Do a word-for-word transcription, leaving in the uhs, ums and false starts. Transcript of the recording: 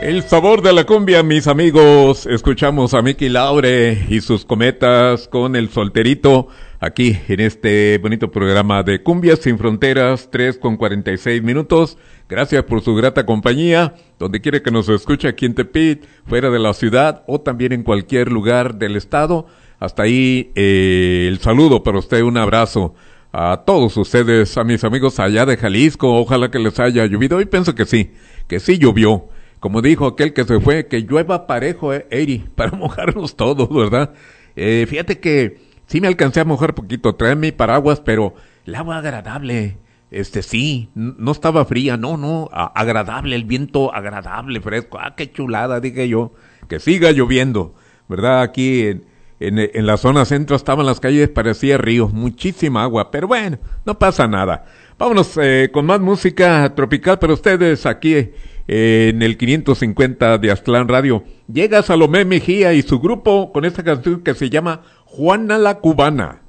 El sabor de la cumbia, mis amigos. Escuchamos a Miki Laure y sus cometas con El Solterito aquí en este bonito programa de Cumbias Sin Fronteras, tres con cuarenta y seis minutos. Gracias por su grata compañía, donde quiere que nos escuche, aquí en Tepic, fuera de la ciudad o también en cualquier lugar del estado. Hasta ahí eh, el saludo para usted, un abrazo a todos ustedes, a mis amigos allá de Jalisco. Ojalá que les haya llovido, y pienso que sí, que sí llovió. Como dijo aquel que se fue, que llueva parejo, eh, Eri, para mojarnos todos, ¿verdad? Eh, fíjate que sí me alcancé a mojar poquito, trae mi paraguas, pero el agua agradable, este sí, n- no estaba fría, no, no, a- agradable, el viento agradable, fresco, ah, qué chulada, dije yo, que siga lloviendo, ¿verdad? Aquí en, en, en la zona centro estaban las calles, parecía ríos, muchísima agua, pero bueno, no pasa nada. Vámonos eh, con más música tropical para ustedes aquí eh, en el quinientos cincuenta de Aztlán Radio. Llega Salomé Mejía y su grupo con esta canción que se llama Juana la Cubana.